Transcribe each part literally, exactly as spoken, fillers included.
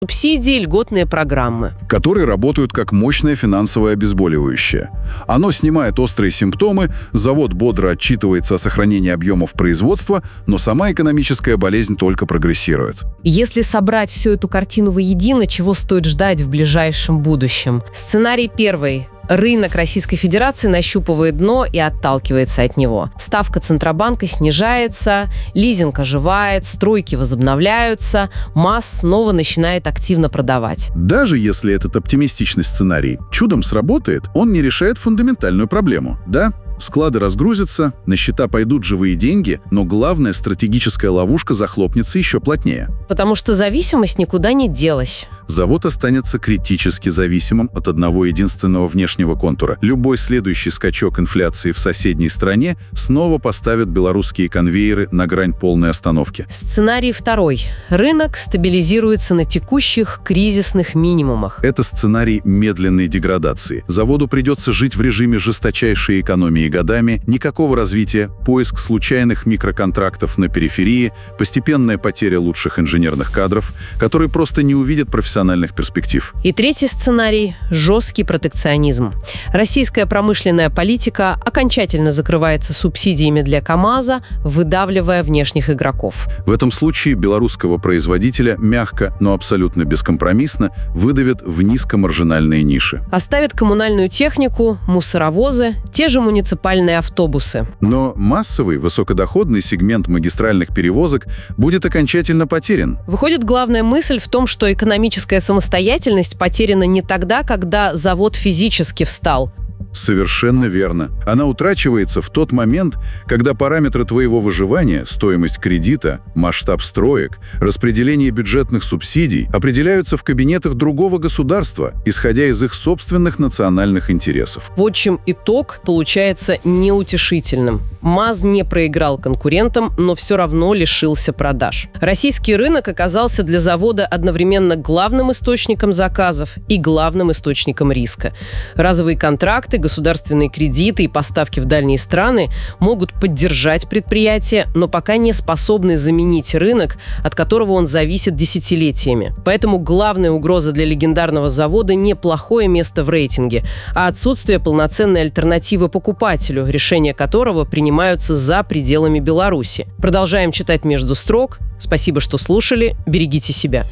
Субсидии, льготные программы, которые работают как мощное финансовое обезболивающее. Оно снимает острые симптомы, завод бодро отчитывается о сохранении объемов производства, но сама экономическая болезнь только прогрессирует. Если собрать всю эту картину воедино, чего стоит ждать в ближайшем будущем? Сценарий первый. Рынок Российской Федерации нащупывает дно и отталкивается от него. Ставка Центробанка снижается, лизинг оживает, стройки возобновляются, МАЗ снова начинает активно продавать. Даже если этот оптимистичный сценарий чудом сработает, он не решает фундаментальную проблему. Да, склады разгрузятся, на счета пойдут живые деньги, но главная стратегическая ловушка захлопнется еще плотнее. Потому что зависимость никуда не делась. Завод останется критически зависимым от одного единственного внешнего контура. Любой следующий скачок инфляции в соседней стране снова поставит белорусские конвейеры на грань полной остановки. Сценарий второй. Рынок стабилизируется на текущих кризисных минимумах. Это сценарий медленной деградации. Заводу придется жить в режиме жесточайшей экономии годами, никакого развития, поиск случайных микроконтрактов на периферии, постепенная потеря лучших инженерных кадров, которые просто не увидят профессиональных перспектив. И третий сценарий – жесткий протекционизм. Российская промышленная политика окончательно закрывается субсидиями для КАМАЗа, выдавливая внешних игроков. В этом случае белорусского производителя мягко, но абсолютно бескомпромиссно выдавят в низкомаржинальные ниши. Оставят коммунальную технику, мусоровозы, те же муниципальные автобусы. Но массовый высокодоходный сегмент магистральных перевозок будет окончательно потерян. Выходит, главная мысль в том, что экономическая самостоятельность потеряна не тогда, когда завод физически встал. Совершенно верно. Она утрачивается в тот момент, когда параметры твоего выживания, стоимость кредита, масштаб строек, распределение бюджетных субсидий определяются в кабинетах другого государства, исходя из их собственных национальных интересов. В общем, итог получается неутешительным. МАЗ не проиграл конкурентам, но все равно лишился продаж. Российский рынок оказался для завода одновременно главным источником заказов и главным источником риска. Разовые контракты, государственные кредиты и поставки в дальние страны могут поддержать предприятие, но пока не способны заменить рынок, от которого он зависит десятилетиями. Поэтому главная угроза для легендарного завода не плохое место в рейтинге, а отсутствие полноценной альтернативы покупателю, решение которого принимаются за пределами Беларуси. Продолжаем читать между строк. Спасибо, что слушали. Берегите себя.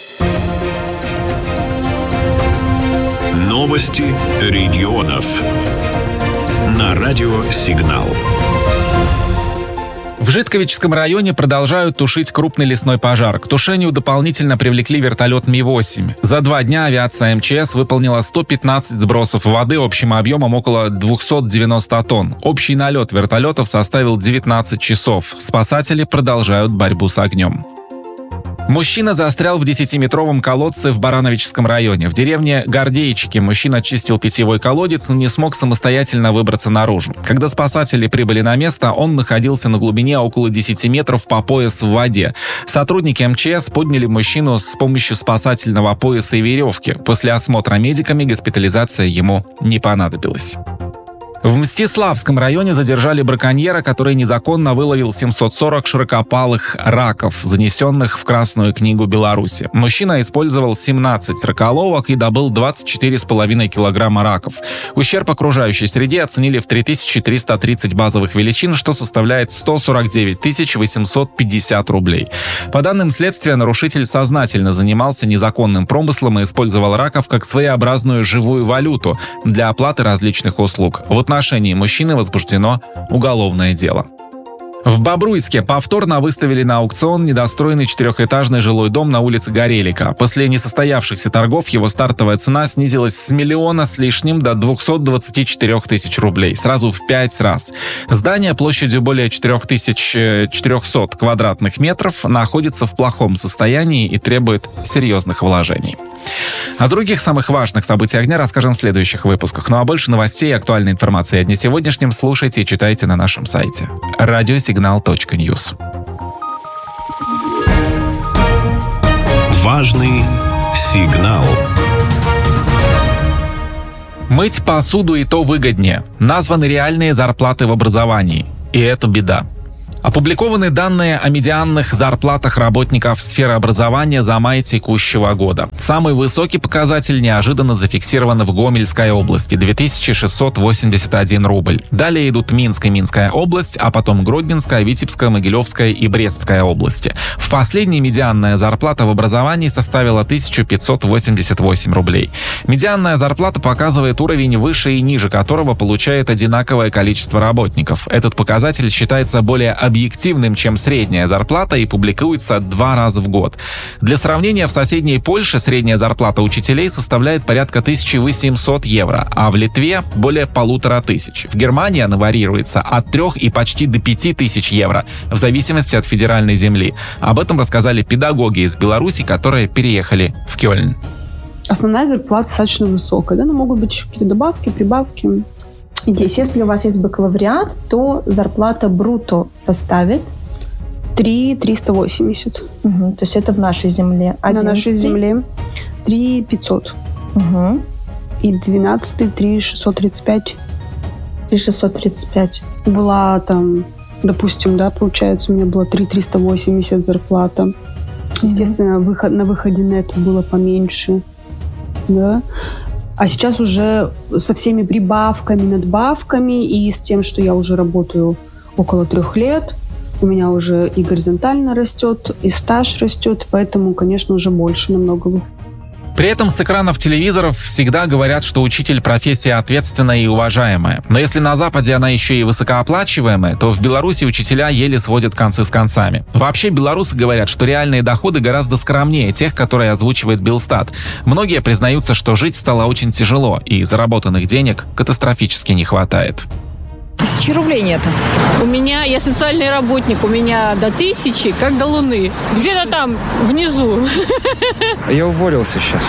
Новости регионов на радио «Сигнал». В Житковичском районе продолжают тушить крупный лесной пожар. К тушению дополнительно привлекли вертолет Ми восемь. За два дня авиация эм че эс выполнила сто пятнадцать сбросов воды общим объемом около двести девяносто тонн. Общий налет вертолетов составил девятнадцать часов. Спасатели продолжают борьбу с огнем. Мужчина застрял в десятиметровом колодце в Барановичском районе. В деревне Гордейчики мужчина очистил питьевой колодец, но не смог самостоятельно выбраться наружу. Когда спасатели прибыли на место, он находился на глубине около десяти метров по пояс в воде. Сотрудники эм че эс подняли мужчину с помощью спасательного пояса и веревки. После осмотра медиками госпитализация ему не понадобилась. В Мстиславском районе задержали браконьера, который незаконно выловил семьсот сорок широкопалых раков, занесенных в Красную книгу Беларуси. Мужчина использовал семнадцать раколовок и добыл двадцать четыре с половиной килограмма раков. Ущерб окружающей среде оценили в три тысячи триста тридцать базовых величин, что составляет сто сорок девять тысяч восемьсот пятьдесят рублей. По данным следствия, нарушитель сознательно занимался незаконным промыслом и использовал раков как своеобразную живую валюту для оплаты различных услуг. В отношении мужчины возбуждено уголовное дело. В Бобруйске повторно выставили на аукцион недостроенный четырехэтажный жилой дом на улице Горелика. После несостоявшихся торгов его стартовая цена снизилась с миллиона с лишним до двухсот двадцати четырёх тысяч рублей. Сразу в пять раз. Здание площадью более четырех тысяч четырехсот квадратных метров находится в плохом состоянии и требует серьезных вложений. О других самых важных событиях дня расскажем в следующих выпусках. Ну а больше новостей и актуальной информации о дне сегодняшнем слушайте и читайте на нашем сайте радиосигнал точка ньюс. Важный сигнал. Мыть посуду и то выгоднее. Названы реальные зарплаты в образовании. И это беда. Опубликованы данные о медианных зарплатах работников сферы образования за май текущего года. Самый высокий показатель неожиданно зафиксирован в Гомельской области – две тысячи шестьсот восемьдесят один рубль. Далее идут Минск и Минская область, а потом Гродненская, Витебская, Могилевская и Брестская области. В последней медианная зарплата в образовании составила тысячу пятьсот восемьдесят восемь рублей. Медианная зарплата показывает уровень выше и ниже которого получает одинаковое количество работников. Этот показатель считается более объективным объективным, чем средняя зарплата, и публикуется два раза в год. Для сравнения, в соседней Польше средняя зарплата учителей составляет порядка тысяча восемьсот евро, а в Литве – более полутора тысяч. В Германии она варьируется от трех и почти до пяти тысяч евро, в зависимости от федеральной земли. Об этом рассказали педагоги из Беларуси, которые переехали в Кёльн. Основная зарплата достаточно высокая, да, но могут быть еще какие-то добавки, прибавки. То есть, если у вас есть бакалавриат, то зарплата брутто составит три тысячи триста восемьдесят. Угу, то есть это в нашей земле. На нашей земле три тысячи пятьсот. Угу. И двенадцатый три тысячи шестьсот тридцать пять. три тысячи шестьсот тридцать пять. Была там, допустим, да, получается, у меня было три тысячи триста восемьдесят зарплата. Угу. Естественно, выход, на выходе на это было поменьше. Да. А сейчас уже со всеми прибавками, надбавками и с тем, что я уже работаю около трех лет, у меня уже и горизонтально растет, и стаж растет, поэтому, конечно, уже больше намного. При этом с экранов телевизоров всегда говорят, что учитель – профессия ответственная и уважаемая. Но если на Западе она еще и высокооплачиваемая, то в Беларуси учителя еле сводят концы с концами. Вообще, белорусы говорят, что реальные доходы гораздо скромнее тех, которые озвучивает Белстат. Многие признаются, что жить стало очень тяжело, и заработанных денег катастрофически не хватает. Тысячи рублей нет. У меня, я социальный работник, у меня до тысячи, как до луны. Где-то там, внизу. Я уволился сейчас.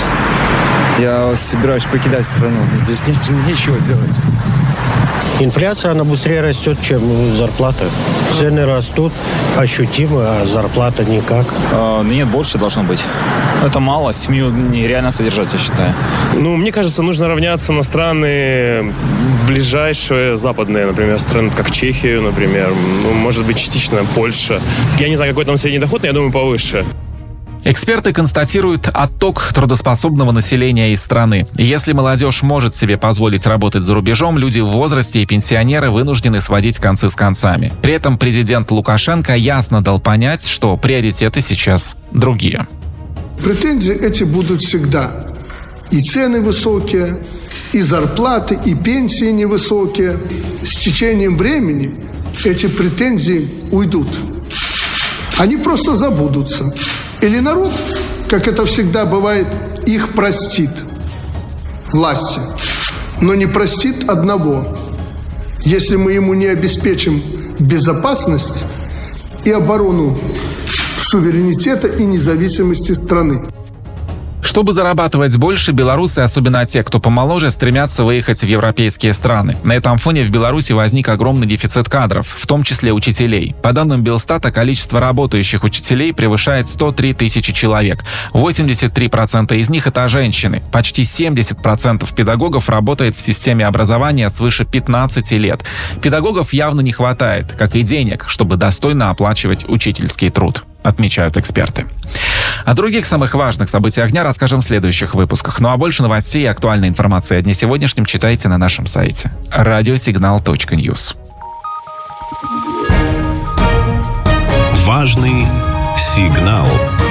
Я собираюсь покидать страну. Здесь нет, нечего делать. Инфляция, она быстрее растет, чем зарплата. Цены растут ощутимо, а зарплата никак. А, нет, больше должно быть. Это мало, семью нереально содержать, я считаю. Ну, мне кажется, нужно равняться на страны ближайшие, западные, например, страны, как Чехию, например. Ну, может быть, частично Польша. Я не знаю, какой там средний доход, но я думаю, повыше. Эксперты констатируют отток трудоспособного населения из страны. Если молодежь может себе позволить работать за рубежом, люди в возрасте и пенсионеры вынуждены сводить концы с концами. При этом президент Лукашенко ясно дал понять, что приоритеты сейчас другие. Претензии эти будут всегда. И цены высокие, и зарплаты, и пенсии невысокие. С течением времени эти претензии уйдут. Они просто забудутся. Или народ, как это всегда бывает, их простит власти, но не простит одного, если мы ему не обеспечим безопасность и оборону суверенитета и независимости страны. Чтобы зарабатывать больше, белорусы, особенно те, кто помоложе, стремятся выехать в европейские страны. На этом фоне в Беларуси возник огромный дефицит кадров, в том числе учителей. По данным Белстата, количество работающих учителей превышает сто три тысячи человек. восемьдесят три процента из них – это женщины. Почти семьдесят процентов педагогов работает в системе образования свыше пятнадцати лет. Педагогов явно не хватает, как и денег, чтобы достойно оплачивать учительский труд, отмечают эксперты. О других самых важных событиях дня расскажем в следующих выпусках. Ну а больше новостей и актуальной информации о дне сегодняшнем читайте на нашем сайте радиосигнал точка ньюс. Важный сигнал.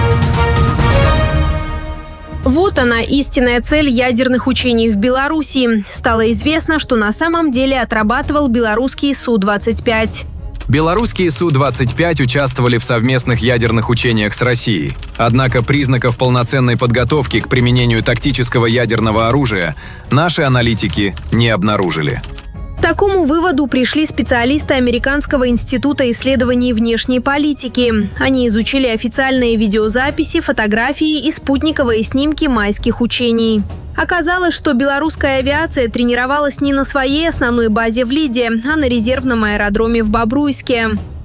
Вот она, истинная цель ядерных учений в Беларуси. Стало известно, что на самом деле отрабатывал белорусский Су двадцать пять. Белорусские Су двадцать пять участвовали в совместных ядерных учениях с Россией. Однако признаков полноценной подготовки к применению тактического ядерного оружия наши аналитики не обнаружили. К такому выводу пришли специалисты Американского института исследований внешней политики. Они изучили официальные видеозаписи, фотографии и спутниковые снимки майских учений. Оказалось, что белорусская авиация тренировалась не на своей основной базе в Лиде, а на резервном аэродроме в Бобруйске.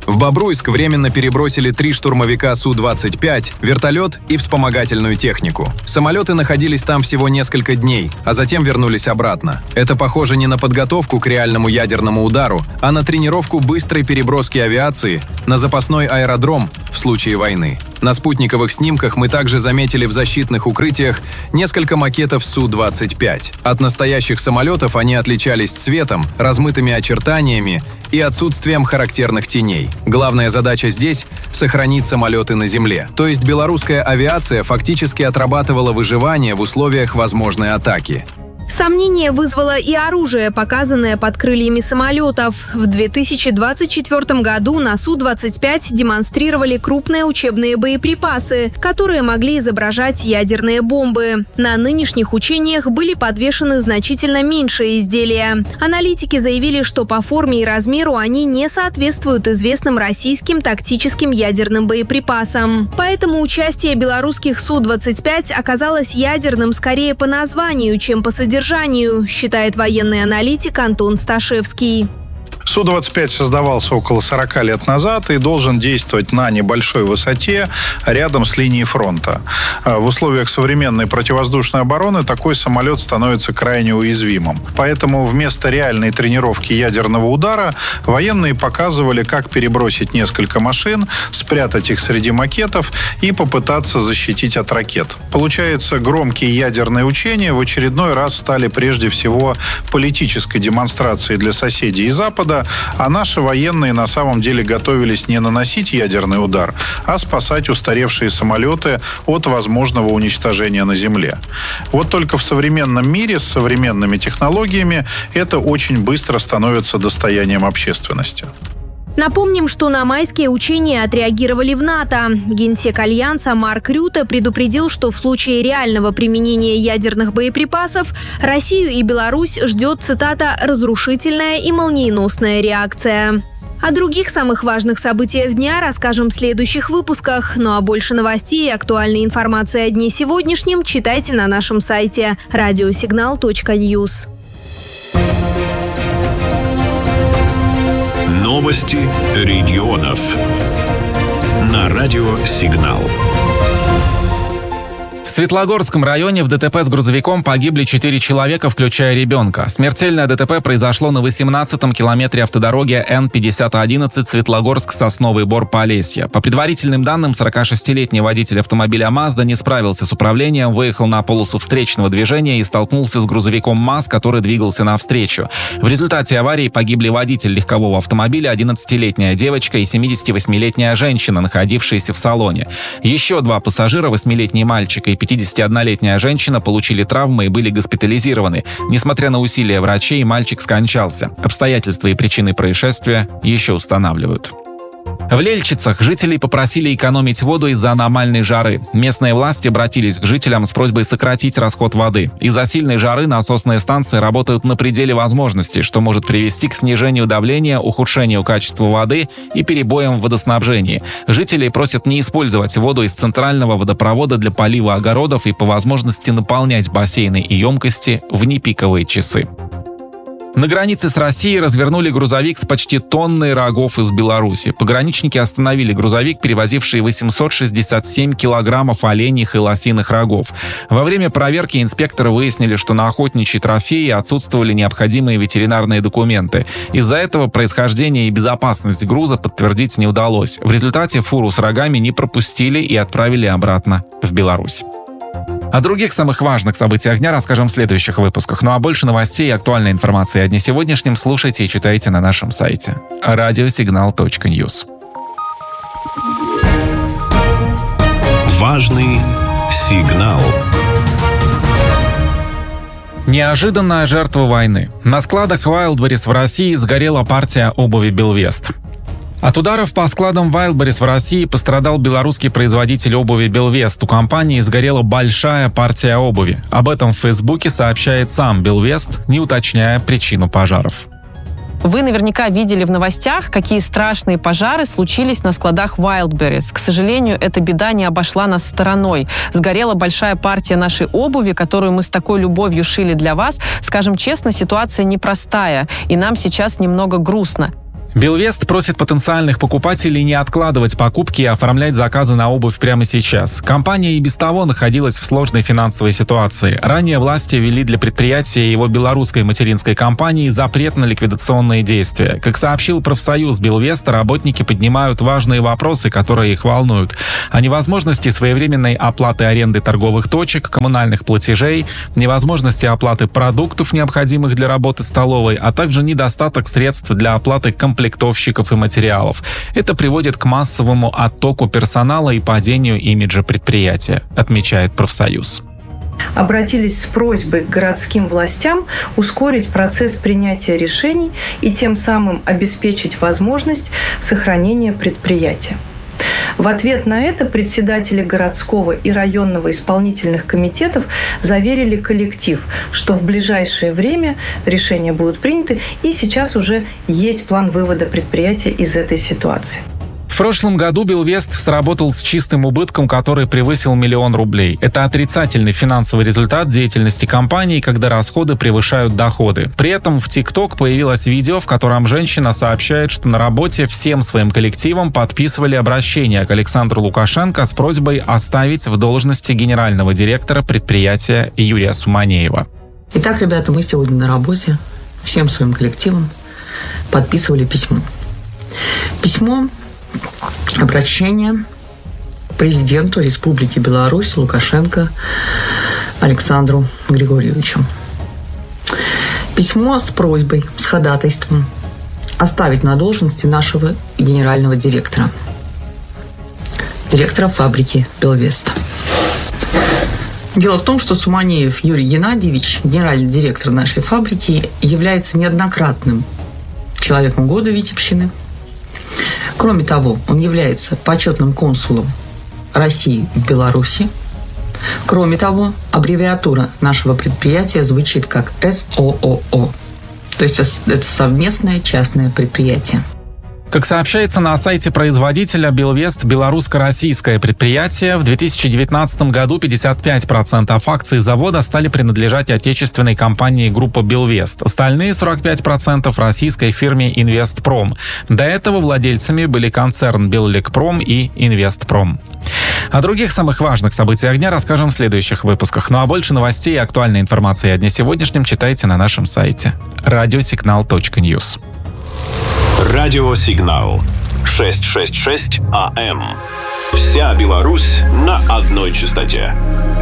В Бобруйск временно перебросили три штурмовика Су двадцать пять, вертолет и вспомогательную технику. Самолеты находились там всего несколько дней, а затем вернулись обратно. Это похоже не на подготовку к реальному ядерному удару, а на тренировку быстрой переброски авиации на запасной аэродром в случае войны. На спутниковых снимках мы также заметили в защитных укрытиях несколько макетов Су двадцать пять. От настоящих самолетов они отличались цветом, размытыми очертаниями и отсутствием характерных теней. Главная задача здесь — сохранить самолеты на земле. То есть белорусская авиация фактически отрабатывала выживание в условиях возможной атаки. Сомнение вызвало и оружие, показанное под крыльями самолетов. В две тысячи двадцать четвёртом году на Су двадцать пять демонстрировали крупные учебные боеприпасы, которые могли изображать ядерные бомбы. На нынешних учениях были подвешены значительно меньшие изделия. Аналитики заявили, что по форме и размеру они не соответствуют известным российским тактическим ядерным боеприпасам. Поэтому участие белорусских Су двадцать пять оказалось ядерным скорее по названию, чем по содержанию, считает военный аналитик Антон Сташевский. Су двадцать пять создавался около сорок лет назад и должен действовать на небольшой высоте рядом с линией фронта. В условиях современной противовоздушной обороны такой самолет становится крайне уязвимым. Поэтому вместо реальной тренировки ядерного удара военные показывали, как перебросить несколько машин, спрятать их среди макетов и попытаться защитить от ракет. Получается, громкие ядерные учения в очередной раз стали прежде всего политической демонстрацией для соседей и Запада, а наши военные на самом деле готовились не наносить ядерный удар, а спасать устаревшие самолеты от возможного уничтожения на земле. Вот только в современном мире с современными технологиями это очень быстро становится достоянием общественности. Напомним, что на майские учения отреагировали в НАТО. Генсек Альянса Марк Рюте предупредил, что в случае реального применения ядерных боеприпасов Россию и Беларусь ждет, цитата, «разрушительная и молниеносная реакция». О других самых важных событиях дня расскажем в следующих выпусках. Ну а больше новостей и актуальной информации о дне сегодняшнем читайте на нашем сайте радиосигнал точка ньюс. Новости регионов на радио «Сигнал». В Светлогорском районе в ДТП с грузовиком погибли четыре человека, включая ребенка. Смертельное ДТП произошло на восемнадцатом километре автодороги Н пятьдесят одиннадцать Светлогорск-Сосновый Бор-Полесье. По предварительным данным, сорокашестилетний водитель автомобиля «Мазда» не справился с управлением, выехал на полосу встречного движения и столкнулся с грузовиком МАЗ, который двигался навстречу. В результате аварии погибли водитель легкового автомобиля, одиннадцатилетняя девочка и семидесятивосьмилетняя женщина, находившиеся в салоне. Еще два пассажира, восьмилетний мальчик и пятидесятиоднолетняя женщина, получили травмы и были госпитализированы. Несмотря на усилия врачей, мальчик скончался. Обстоятельства и причины происшествия еще устанавливают. В Лельчицах жителей попросили экономить воду из-за аномальной жары. Местные власти обратились к жителям с просьбой сократить расход воды. Из-за сильной жары насосные станции работают на пределе возможностей, что может привести к снижению давления, ухудшению качества воды и перебоям в водоснабжении. Жители просят не использовать воду из центрального водопровода для полива огородов и по возможности наполнять бассейны и емкости в непиковые часы. На границе с Россией развернули грузовик с почти тонной рогов из Беларуси. Пограничники остановили грузовик, перевозивший восемьсот шестьдесят семь килограммов оленьих и лосиных рогов. Во время проверки инспекторы выяснили, что на охотничьи трофеи отсутствовали необходимые ветеринарные документы. Из-за этого происхождение и безопасность груза подтвердить не удалось. В результате фуру с рогами не пропустили и отправили обратно в Беларусь. О других самых важных событиях дня расскажем в следующих выпусках. Ну а больше новостей и актуальной информации о дне сегодняшнем слушайте и читайте на нашем сайте радиосигнал точка ньюс. Важный сигнал. Неожиданная жертва войны. На складах Wildberries в России сгорела партия обуви «Белвест». От ударов по складам Wildberries в России пострадал белорусский производитель обуви «Белвест». У компании сгорела большая партия обуви. Об этом в Фейсбуке сообщает сам «Белвест», не уточняя причину пожаров. Вы наверняка видели в новостях, какие страшные пожары случились на складах Wildberries. К сожалению, эта беда не обошла нас стороной. Сгорела большая партия нашей обуви, которую мы с такой любовью шили для вас. Скажем честно, ситуация непростая, и нам сейчас немного грустно. Белвест просит потенциальных покупателей не откладывать покупки и оформлять заказы на обувь прямо сейчас. Компания и без того находилась в сложной финансовой ситуации. Ранее власти ввели для предприятия и его белорусской материнской компании запрет на ликвидационные действия. Как сообщил профсоюз Белвеста, работники поднимают важные вопросы, которые их волнуют. О невозможности своевременной оплаты аренды торговых точек, коммунальных платежей, невозможности оплаты продуктов, необходимых для работы столовой, а также недостаток средств для оплаты комплектующих комплектовщиков и материалов. Это приводит к массовому оттоку персонала и падению имиджа предприятия, отмечает профсоюз. Обратились с просьбой к городским властям ускорить процесс принятия решений и тем самым обеспечить возможность сохранения предприятия. В ответ на это председатели городского и районного исполнительных комитетов заверили коллектив, что в ближайшее время решения будут приняты, и сейчас уже есть план вывода предприятия из этой ситуации. В прошлом году Белвест сработал с чистым убытком, который превысил миллион рублей. Это отрицательный финансовый результат деятельности компании, когда расходы превышают доходы. При этом в ТикТок появилось видео, в котором женщина сообщает, что на работе всем своим коллективом подписывали обращение к Александру Лукашенко с просьбой оставить в должности генерального директора предприятия Юрия Суманеева. Итак, ребята, мы сегодня на работе всем своим коллективом подписывали письмо. Письмо Обращение президенту Республики Беларусь Лукашенко Александру Григорьевичу. Письмо с просьбой, с ходатайством оставить на должности нашего генерального директора, директора фабрики «Белвест». Дело в том, что Суманеев Юрий Геннадьевич, генеральный директор нашей фабрики, является неоднократным человеком года Витебщины. Кроме того, он является почетным консулом России в Беларуси. Кроме того, аббревиатура нашего предприятия звучит как эс о о о. То есть это совместное частное предприятие. Как сообщается на сайте производителя Белвест белорусско-российское предприятие, в две тысячи девятнадцатом году пятьдесят пять процентов акций завода стали принадлежать отечественной компании группа Белвест. Остальные сорок пять процентов российской фирме Инвестпром. До этого владельцами были концерн Беллекпром и Инвестпром. О других самых важных событиях дня расскажем в следующих выпусках. Ну а больше новостей и актуальной информации о дне сегодняшнем читайте на нашем сайте радиосигнал точка ньюс. Радиосигнал шестьсот шестьдесят шесть АМ. Вся Беларусь на одной частоте.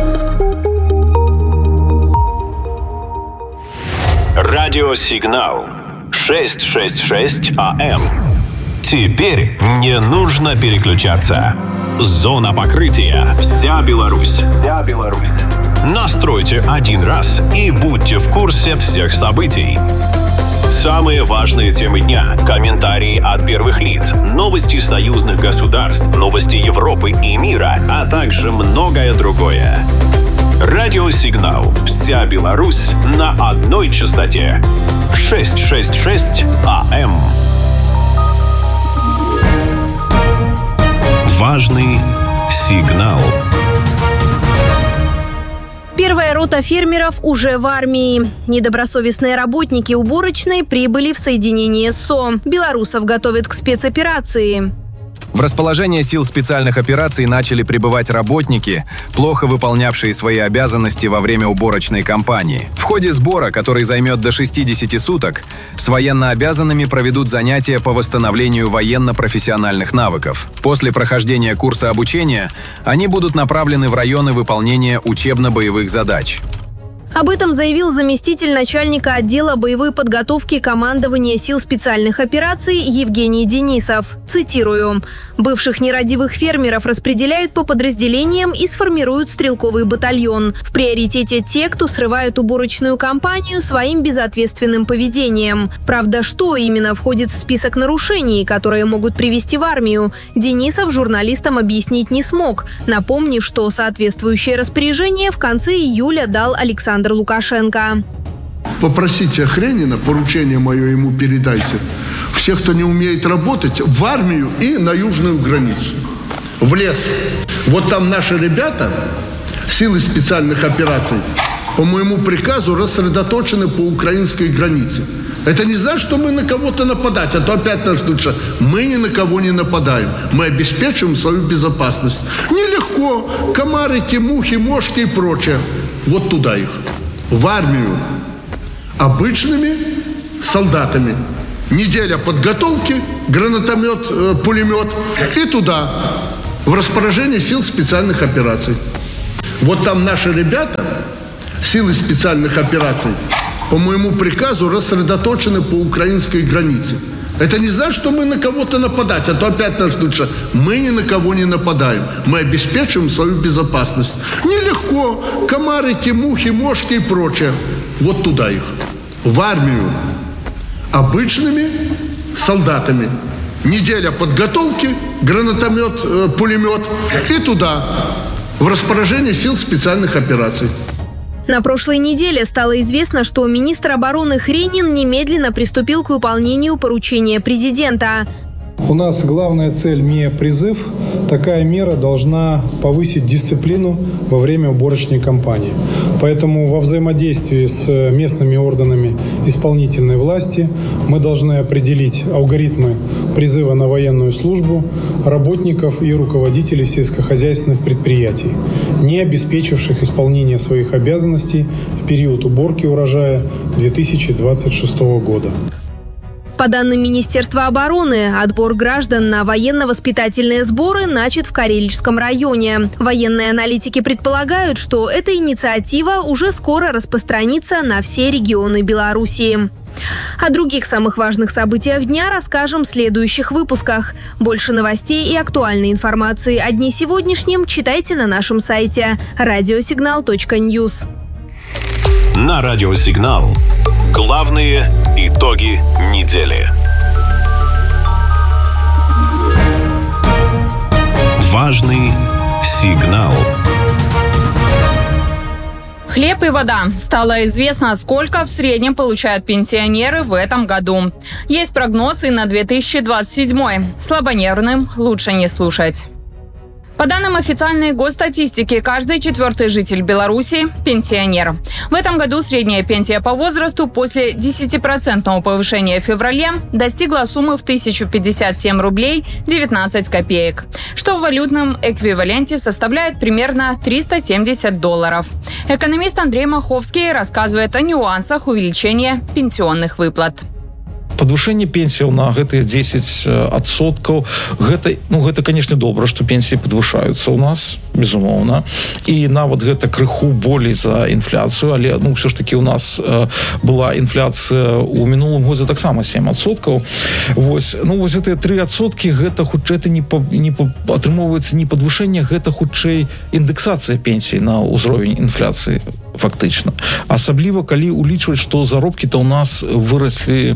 Радиосигнал шестьсот шестьдесят шесть АМ. Теперь не нужно переключаться. Зона покрытия. Вся Беларусь. Вся Беларусь. Настройте один раз и будьте в курсе всех событий. Самые важные темы дня, комментарии от первых лиц, новости союзных государств, новости Европы и мира, а также многое другое. Радиосигнал «Вся Беларусь» на одной частоте. шестьсот шестьдесят шесть АМ. Важный сигнал. Первая рота фермеров уже в армии. Недобросовестные работники уборочной прибыли в соединение СО. Белорусов готовят к спецоперации. В расположение сил специальных операций начали прибывать работники, плохо выполнявшие свои обязанности во время уборочной кампании. В ходе сбора, который займет до шестидесяти суток, с военнообязанными проведут занятия по восстановлению военно-профессиональных навыков. После прохождения курса обучения они будут направлены в районы выполнения учебно-боевых задач. Об этом заявил заместитель начальника отдела боевой подготовки командования сил специальных операций Евгений Денисов. Цитирую. «Бывших нерадивых фермеров распределяют по подразделениям и сформируют стрелковый батальон. В приоритете те, кто срывают уборочную кампанию своим безответственным поведением. Правда, что именно входит в список нарушений, которые могут привести в армию, Денисов журналистам объяснить не смог, напомнив, что соответствующее распоряжение в конце июля дал Александр Лукашенко. Попросите Охренина, поручение мое ему передайте, всех, кто не умеет работать, в армию и на южную границу, в лес. Вот там наши ребята, силы специальных операций, по моему приказу рассредоточены по украинской границе. Это не значит, что мы на кого-то нападать, а то опять нас ждут, что мы ни на кого не нападаем. Мы обеспечиваем свою безопасность. Нелегко. Комарики, мухи, мошки и прочее. Вот туда их. В армию. Обычными солдатами. Неделя подготовки, гранатомет, пулемет. И туда. В распоряжение сил специальных операций. Вот там наши ребята, силы специальных операций, по моему приказу рассредоточены по украинской границе. Это не значит, что мы на кого-то нападать, а то опять нас ждут, что мы ни на кого не нападаем. Мы обеспечиваем свою безопасность. Нелегко. Комарики, мухи, мошки и прочее. Вот туда их. В армию. Обычными солдатами. Неделя подготовки, гранатомет, пулемет. И туда. В распоряжение сил специальных операций. На прошлой неделе стало известно, что министр обороны Хренин немедленно приступил к выполнению поручения президента. У нас главная цель МИА «Призыв». Такая мера должна повысить дисциплину во время уборочной кампании. Поэтому во взаимодействии с местными органами исполнительной власти мы должны определить алгоритмы призыва на военную службу работников и руководителей сельскохозяйственных предприятий, не обеспечивших исполнение своих обязанностей в период уборки урожая две тысячи двадцать шестого года. По данным Министерства обороны, отбор граждан на военно-воспитательные сборы начат в Карелическом районе. Военные аналитики предполагают, что эта инициатива уже скоро распространится на все регионы Белоруссии. О других самых важных событиях дня расскажем в следующих выпусках. Больше новостей и актуальной информации о дне сегодняшнем читайте на нашем сайте радиосигнал точка ньюс. На Радиосигнал. Главные итоги недели. Важный сигнал. Хлеб и вода. Стало известно, сколько в среднем получают пенсионеры в этом году. Есть прогнозы на две тысячи двадцать седьмой. Слабонервным лучше не слушать. По данным официальной госстатистики, каждый четвертый житель Беларуси – пенсионер. В этом году средняя пенсия по возрасту после десятипроцентного повышения в феврале достигла суммы в тысячу пятьдесят семь рублей девятнадцать копеек, что в валютном эквиваленте составляет примерно триста семьдесят долларов. Экономист Андрей Маховский рассказывает о нюансах увеличения пенсионных выплат. Падвышэнне пенсіяў на гэтыя дзесяць адсоткаў гэта ну гэта конечно добра, што пенсіі падвышаюцца ў нас, безумоўна, і нават гэта крыху болей за інфляцыю, але ну все ж таки у нас э, была інфляцыя ў мінулым годзе таксама сем адсоткаў. Вось ну вось гэтыя тры адсоткі гэта хутчэй это не па, не па, атрымоўваецца не падвышэнне, гэта хутчэй індэксацыя пенсій на ўзровень інфляцыі фактычна. Асабліва калі улічваць, што заробкі-то ў нас выраслі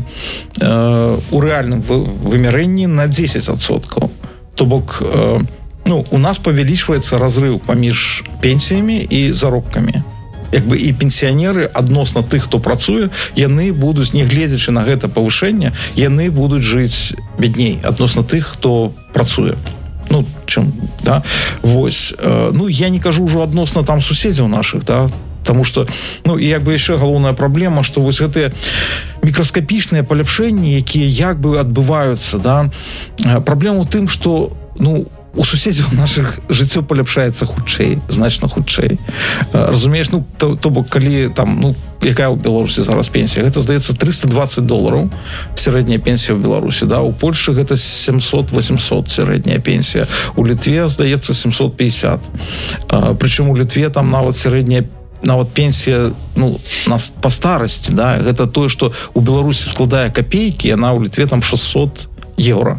э, у рэальным вымярэнні на дзесяць адсоткаў. То бок э, ну, у нас павялічваецца разрыв паміж пенсіямі і заробкамі. Як бы і пенсіянеры адносна тых, хто працуе, яны будуць, не гледзячы на гэта павышэнне, яны будуць жыць бядней адносна тых, хто працуе. Ну, чым, да? Вось. Э, ну, я не кажу ўжо адносна там суседзяў нашых, да? Потому что, ну, і як бы яшчэ галоўная праблема, што вось гэтыя мікраскапічныя паляпшэнні, якія як бы адбываюцца, да, праблема ў тым, што, ну, у суседзяў нашых жыццё паляпшаецца хутчэй, значна хутчэй. Разумееш, ну, то, то бок, калі там, ну, якая ў Беларусі зараз пенсія? Гэта, здаецца, триста двадцать долларов сярэдняя пенсія ў Беларусі, да, у Польшы гэта семьсот восемьсот сярэдняя пенсія, у Літве, здаецца, семьсот пятьдесят. Прычым у Літве там нават сярэдняя нават пенсія ну на па старасці, да, гэта тое, што у Беларусі складае копейкі, яна ў Літве там шестьсот еўра.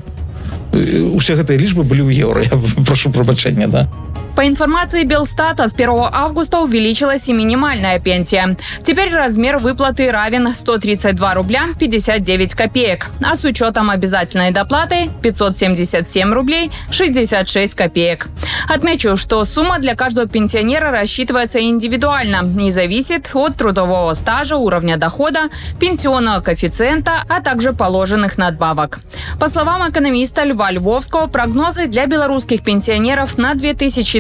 Усе гэтыя лічбы былі ў еўра, я прашу прабачэння, да. По информации Белстата, с первого августа увеличилась и минимальная пенсия. Теперь размер выплаты равен сто тридцать два рубля пятьдесят девять копеек, а с учетом обязательной доплаты пятьсот семьдесят семь рублей шестьдесят шесть копеек. Отмечу, что сумма для каждого пенсионера рассчитывается индивидуально и зависит от трудового стажа, уровня дохода, пенсионного коэффициента, а также положенных надбавок. По словам экономиста Льва Львовского, прогнозы для белорусских пенсионеров на две тысячи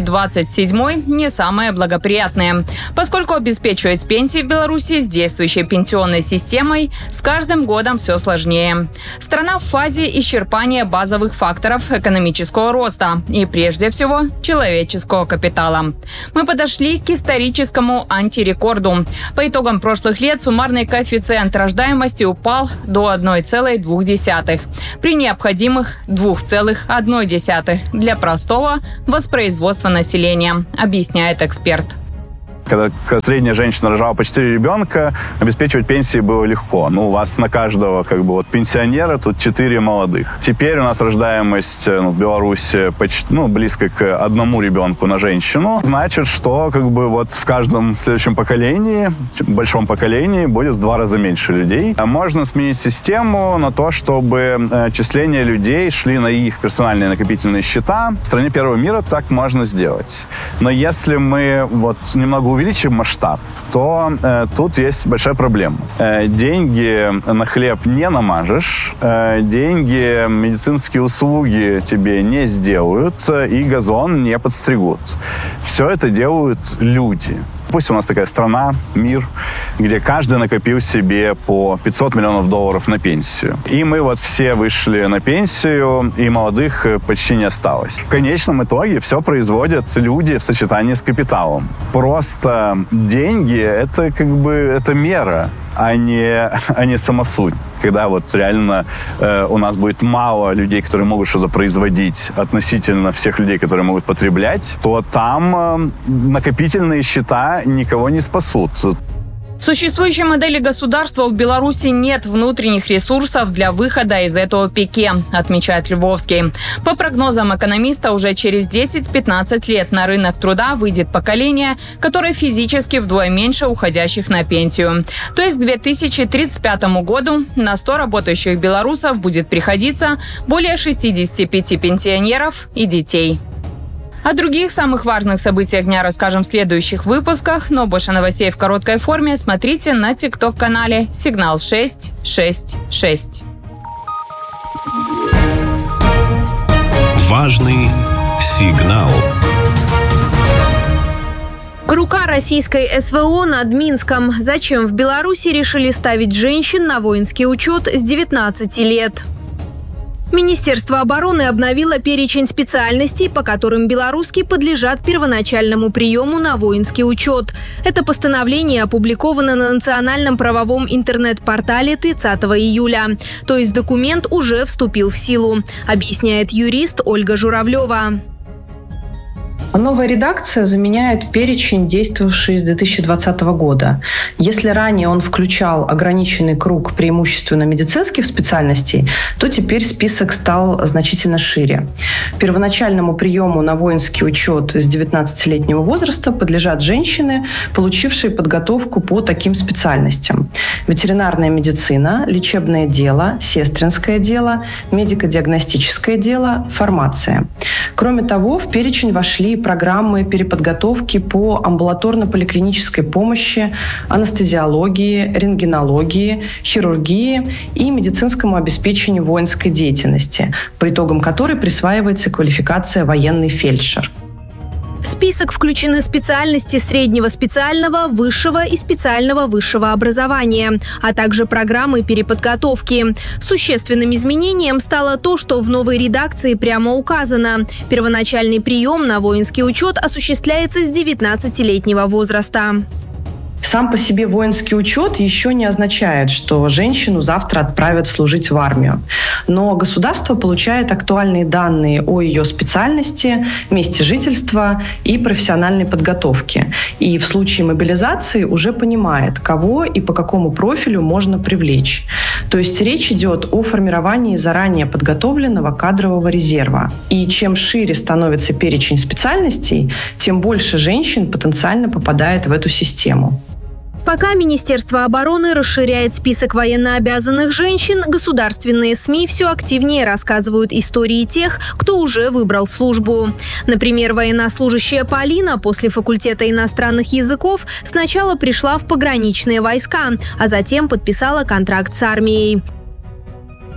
двадцать седьмой не самое благоприятное, поскольку обеспечивать пенсии в Беларуси с действующей пенсионной системой с каждым годом все сложнее. Страна в фазе исчерпания базовых факторов экономического роста и, прежде всего, человеческого капитала. Мы подошли к историческому антирекорду. По итогам прошлых лет суммарный коэффициент рождаемости упал до одной целой двух десятых при необходимых двух целых одной десятой для простого воспроизводства населения, объясняет эксперт. Когда средняя женщина рожала по четыре ребенка, обеспечивать пенсии было легко. Ну, у вас на каждого как бы вот пенсионера тут четыре молодых. Теперь у нас рождаемость ну, в Беларуси почти, ну, близко к одному ребенку на женщину. Значит, что как бы вот в каждом следующем поколении, большом поколении, будет в два раза меньше людей. А можно сменить систему на то, чтобы отчисления людей шли на их персональные накопительные счета. В стране первого мира так можно сделать. Но если мы вот немного увеличим масштаб, то э, тут есть большая проблема. Э, деньги на хлеб не намажешь, э, деньги, медицинские услуги тебе не сделают, э, и газон не подстригут. Все это делают люди. Пусть у нас такая страна, мир, где каждый накопил себе по пятьсот миллионов долларов на пенсию. И мы вот все вышли на пенсию, и молодых почти не осталось. В конечном итоге все производят люди в сочетании с капиталом. Просто деньги — это как бы это мера, а не, а не самосуть. Когда вот реально э, у нас будет мало людей, которые могут что-то производить относительно всех людей, которые могут потреблять, то там э, накопительные счета никого не спасут. В существующей модели государства в Беларуси нет внутренних ресурсов для выхода из этого пике, отмечает Львовский. По прогнозам экономиста, уже через десять-пятнадцать лет на рынок труда выйдет поколение, которое физически вдвое меньше уходящих на пенсию. То есть к две тысячи тридцать пятому году на сто работающих белорусов будет приходиться более шестидесяти пяти пенсионеров и детей. О других самых важных событиях дня расскажем в следующих выпусках, но больше новостей в короткой форме смотрите на тикток-канале «Сигнал шесть шесть шесть». Важный сигнал. Рука российской эс вэ о над Минском. Зачем в Беларуси решили ставить женщин на воинский учет с девятнадцати лет? Министерство обороны обновило перечень специальностей, по которым белорусские подлежат первоначальному приему на воинский учет. Это постановление опубликовано на национальном правовом интернет-портале тридцатого июля. То есть документ уже вступил в силу, объясняет юрист Ольга Журавлева. Новая редакция заменяет перечень, действовавший с две тысячи двадцатого года. Если ранее он включал ограниченный круг преимущественно медицинских специальностей, то теперь список стал значительно шире. Первоначальному приему на воинский учет с девятнадцатилетнего возраста подлежат женщины, получившие подготовку по таким специальностям: ветеринарная медицина, лечебное дело, сестринское дело, медико-диагностическое дело, фармация. Кроме того, в перечень вошли программы переподготовки по амбулаторно-поликлинической помощи, анестезиологии, рентгенологии, хирургии и медицинскому обеспечению воинской деятельности, по итогам которой присваивается квалификация военный фельдшер. В список включены специальности среднего специального, высшего и специального высшего образования, а также программы переподготовки. Существенным изменением стало то, что в новой редакции прямо указано: первоначальный прием на воинский учет осуществляется с девятнадцатилетнего возраста. Сам по себе воинский учет еще не означает, что женщину завтра отправят служить в армию. Но государство получает актуальные данные о ее специальности, месте жительства и профессиональной подготовке. И в случае мобилизации уже понимает, кого и по какому профилю можно привлечь. То есть речь идет о формировании заранее подготовленного кадрового резерва. И чем шире становится перечень специальностей, тем больше женщин потенциально попадает в эту систему. Пока Министерство обороны расширяет список военнообязанных женщин, государственные СМИ все активнее рассказывают истории тех, кто уже выбрал службу. Например, военнослужащая Полина после факультета иностранных языков сначала пришла в пограничные войска, а затем подписала контракт с армией.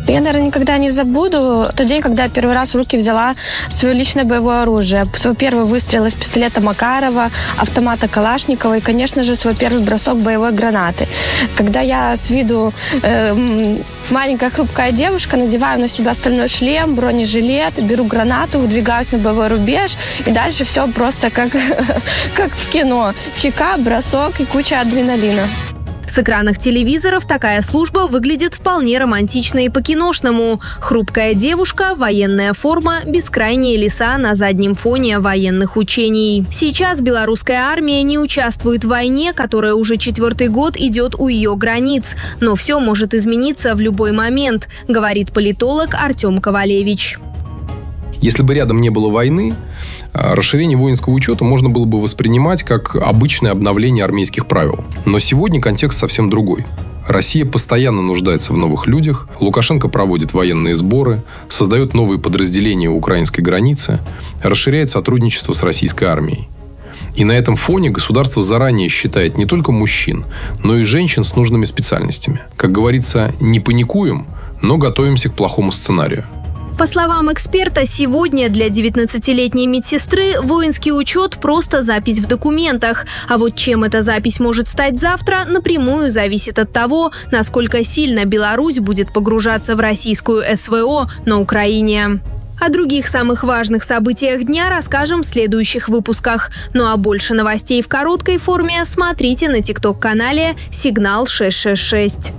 Я, наверное, никогда не забуду тот день, когда я первый раз в руки взяла свое личное боевое оружие. Свой первый выстрел из пистолета Макарова, автомата Калашникова и, конечно же, свой первый бросок боевой гранаты. Когда я с виду э, маленькая хрупкая девушка надеваю на себя стальной шлем, бронежилет, беру гранату, выдвигаюсь на боевой рубеж, и дальше все просто как, как в кино. Чека, бросок и куча адреналина. С экранов телевизоров такая служба выглядит вполне романтично и по-киношному. Хрупкая девушка, военная форма, бескрайние леса на заднем фоне военных учений. Сейчас белорусская армия не участвует в войне, которая уже четвертый год идет у ее границ. Но все может измениться в любой момент, говорит политолог Артем Ковалевич. Если бы рядом не было войны, расширение воинского учета можно было бы воспринимать как обычное обновление армейских правил. Но сегодня контекст совсем другой. Россия постоянно нуждается в новых людях, Лукашенко проводит военные сборы, создает новые подразделения у украинской границы, расширяет сотрудничество с российской армией. И на этом фоне государство заранее считает не только мужчин, но и женщин с нужными специальностями. Как говорится, не паникуем, но готовимся к плохому сценарию. По словам эксперта, сегодня для девятнадцатилетней медсестры воинский учет – просто запись в документах. А вот чем эта запись может стать завтра, напрямую зависит от того, насколько сильно Беларусь будет погружаться в российскую СВО на Украине. О других самых важных событиях дня расскажем в следующих выпусках. Ну а больше новостей в короткой форме смотрите на тикток-канале «Сигнал шесть шесть шесть».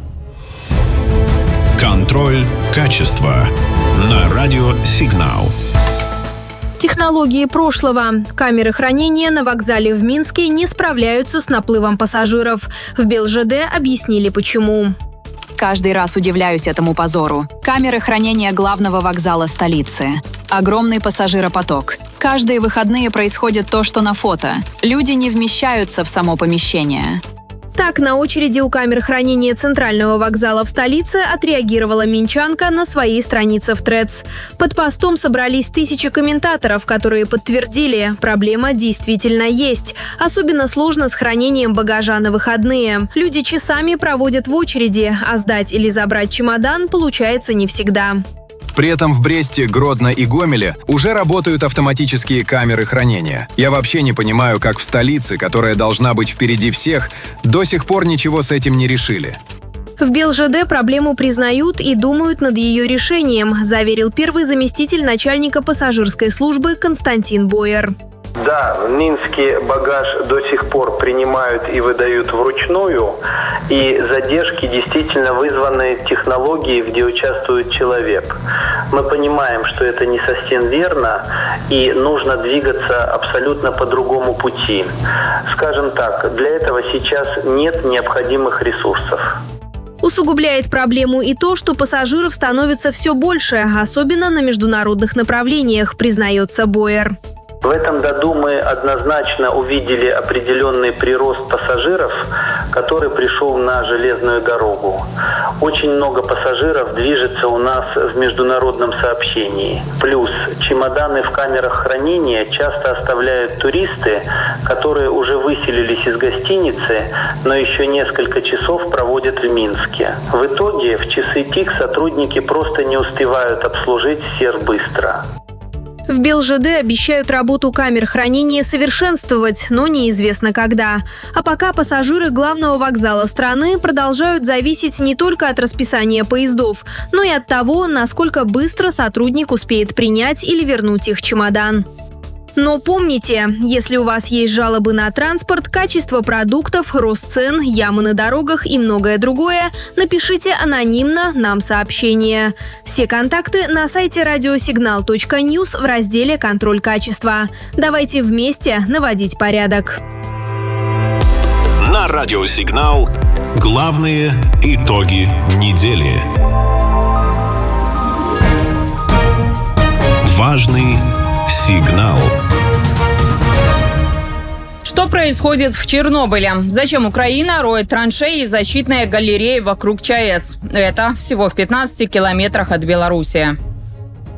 Контроль качества на радио «Сигнал». Технологии прошлого. Камеры хранения на вокзале в Минске не справляются с наплывом пассажиров. В БелЖД объяснили, почему. Каждый раз удивляюсь этому позору. Камеры хранения главного вокзала столицы. Огромный пассажиропоток. Каждые выходные происходит то, что на фото. Люди не вмещаются в само помещение. Так, на очереди у камер хранения центрального вокзала в столице отреагировала минчанка на своей странице в Threads. Под постом собрались тысячи комментаторов, которые подтвердили, проблема действительно есть. Особенно сложно с хранением багажа на выходные. Люди часами проводят в очереди, а сдать или забрать чемодан получается не всегда. При этом в Бресте, Гродно и Гомеле уже работают автоматические камеры хранения. Я вообще не понимаю, как в столице, которая должна быть впереди всех, до сих пор ничего с этим не решили. В БелЖД проблему признают и думают над ее решением, заверил первый заместитель начальника пассажирской службы Константин Бойер. Да, в Минске багаж до сих пор принимают и выдают вручную, и задержки действительно вызваны технологией, где участвует человек. Мы понимаем, что это не совсем верно, и нужно двигаться абсолютно по другому пути. Скажем так, для этого сейчас нет необходимых ресурсов. Усугубляет проблему и то, что пассажиров становится все больше, особенно на международных направлениях, признается Бойер. В этом году мы однозначно увидели определенный прирост пассажиров, который пришел на железную дорогу. Очень много пассажиров движется у нас в международном сообщении. Плюс чемоданы в камерах хранения часто оставляют туристы, которые уже выселились из гостиницы, но еще несколько часов проводят в Минске. В итоге в часы пик сотрудники просто не успевают обслужить всех быстро. В БелЖД обещают работу камер хранения совершенствовать, но неизвестно когда. А пока пассажиры главного вокзала страны продолжают зависеть не только от расписания поездов, но и от того, насколько быстро сотрудник успеет принять или вернуть их чемодан. Но помните, если у вас есть жалобы на транспорт, качество продуктов, рост цен, ямы на дорогах и многое другое, напишите анонимно нам сообщение. Все контакты на сайте радиосигнал точка ньюс в разделе «Контроль качества». Давайте вместе наводить порядок. На радиосигнал главные итоги недели. Важный сигнал. Что происходит в Чернобыле? Зачем Украина роет траншеи и защитные галереи вокруг ЧАЭС? Это всего в пятнадцати километрах от Беларуси.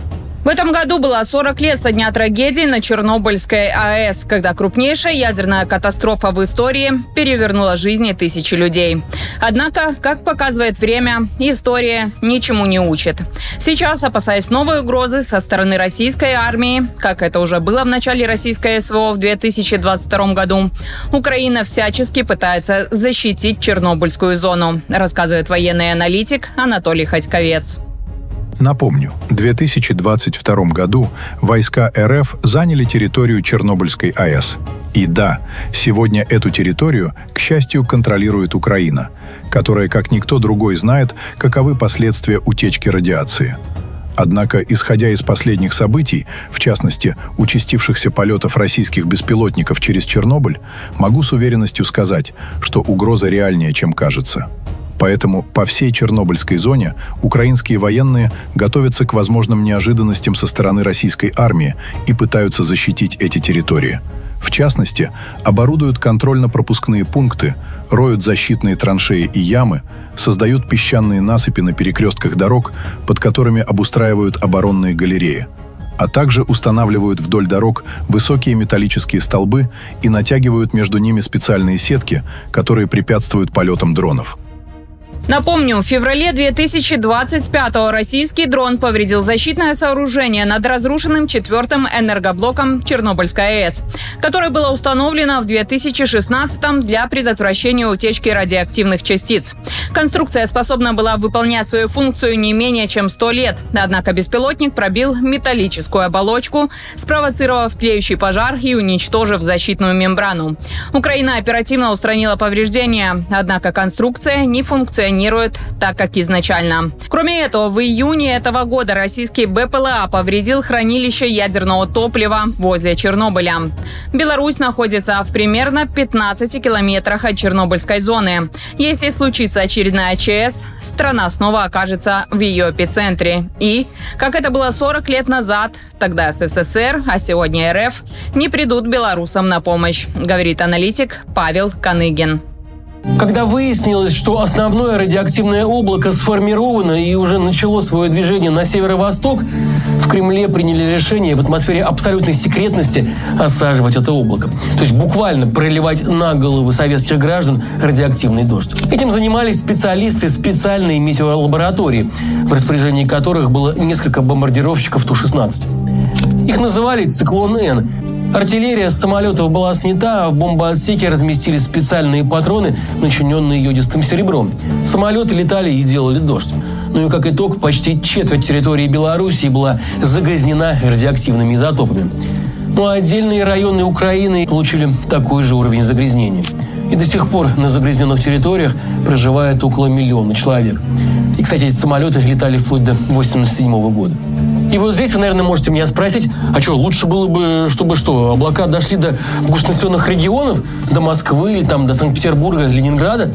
В этом году было сорок лет со дня трагедии на Чернобыльской АЭС, когда крупнейшая ядерная катастрофа в истории перевернула жизни тысячи людей. Однако, как показывает время, история ничему не учит. Сейчас, опасаясь новой угрозы со стороны российской армии, как это уже было в начале российской СВО в две тысячи двадцать втором году, Украина всячески пытается защитить Чернобыльскую зону, рассказывает военный аналитик Анатолий Ходьковец. Напомню, в две тысячи двадцать втором году войска РФ заняли территорию Чернобыльской АЭС. И да, сегодня эту территорию, к счастью, контролирует Украина, которая, как никто другой, знает, каковы последствия утечки радиации. Однако, исходя из последних событий, в частности, участившихся полетов российских беспилотников через Чернобыль, могу с уверенностью сказать, что угроза реальнее, чем кажется. Поэтому по всей Чернобыльской зоне украинские военные готовятся к возможным неожиданностям со стороны российской армии и пытаются защитить эти территории. В частности, оборудуют контрольно-пропускные пункты, роют защитные траншеи и ямы, создают песчаные насыпи на перекрестках дорог, под которыми обустраивают оборонные галереи, а также устанавливают вдоль дорог высокие металлические столбы и натягивают между ними специальные сетки, которые препятствуют полетам дронов. Напомню, в феврале две тысячи двадцать пятого российский дрон повредил защитное сооружение над разрушенным четвертым энергоблоком Чернобыльской АЭС, которое было установлено в две тысячи шестнадцатом для предотвращения утечки радиоактивных частиц. Конструкция способна была выполнять свою функцию не менее чем сто лет, однако беспилотник пробил металлическую оболочку, спровоцировав тлеющий пожар и уничтожив защитную мембрану. Украина оперативно устранила повреждения, однако конструкция не функционирует так, как изначально. Кроме этого, в июне этого года российский БПЛА повредил хранилище ядерного топлива возле Чернобыля. Беларусь находится в примерно пятнадцати километрах от Чернобыльской зоны. Если случится очередная ЧС, страна снова окажется в ее эпицентре. И, как это было сорок лет назад, тогда СССР, а сегодня РФ, не придут белорусам на помощь, говорит аналитик Павел Каныгин. Когда выяснилось, что основное радиоактивное облако сформировано и уже начало свое движение на северо-восток, в Кремле приняли решение в атмосфере абсолютной секретности осаживать это облако. То есть буквально проливать на головы советских граждан радиоактивный дождь. Этим занимались специалисты специальной метеоролаборатории, в распоряжении которых было несколько бомбардировщиков Ту шестнадцать. Их называли «Циклон Н». Артиллерия с самолетов была снята, а в бомбоотсеке разместили специальные патроны, начиненные йодистым серебром. Самолеты летали и делали дождь. Ну и как итог, почти четверть территории Белоруссии была загрязнена радиоактивными изотопами. Ну а отдельные районы Украины получили такой же уровень загрязнения. И до сих пор на загрязненных территориях проживает около миллиона человек. И, кстати, эти самолеты летали вплоть до восемьдесят седьмого года. И вот здесь вы, наверное, можете меня спросить, а что, лучше было бы, чтобы что, облака дошли до густонаселенных регионов, до Москвы, или там до Санкт-Петербурга, Ленинграда?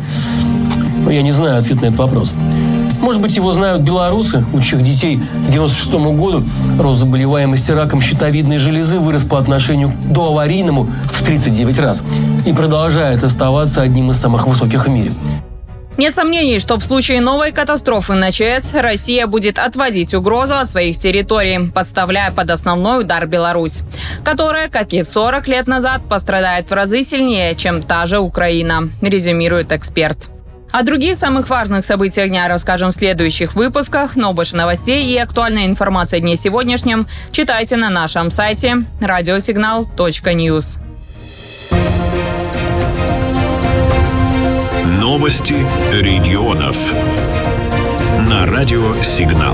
Ну, я не знаю ответ на этот вопрос. Может быть, его знают белорусы, у чьих детей к девяносто шестому году рост заболеваемости раком щитовидной железы вырос по отношению к доаварийному в тридцать девять раз и продолжает оставаться одним из самых высоких в мире. Нет сомнений, что в случае новой катастрофы на ЧС Россия будет отводить угрозу от своих территорий, подставляя под основной удар Беларусь, которая, как и сорок лет назад, пострадает в разы сильнее, чем та же Украина, резюмирует эксперт. О других самых важных событиях дня расскажем в следующих выпусках, но больше новостей и актуальной информации о дне сегодняшнем читайте на нашем сайте радиосигнал точка ньюс. Новости регионов на радио «Сигнал».